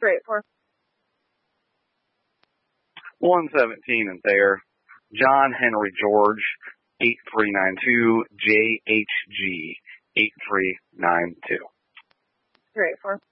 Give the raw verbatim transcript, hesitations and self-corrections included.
Great for one seventeen in Thayer. John Henry George, eight three nine two, J H G, eight three nine two. Great for